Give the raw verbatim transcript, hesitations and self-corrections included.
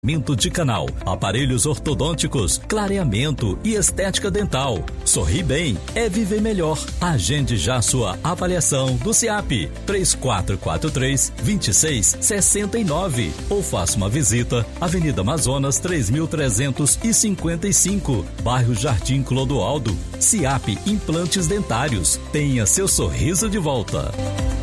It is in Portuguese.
de canal, aparelhos ortodônticos, clareamento e estética dental. Sorri bem é viver melhor. Agende já sua avaliação do CIAP três quatro quatro três, dois seis seis nove ou faça uma visita Avenida Amazonas três mil trezentos e cinquenta e cinco, bairro Jardim Clodoaldo. CIAP Implantes Dentários. Tenha seu sorriso de volta.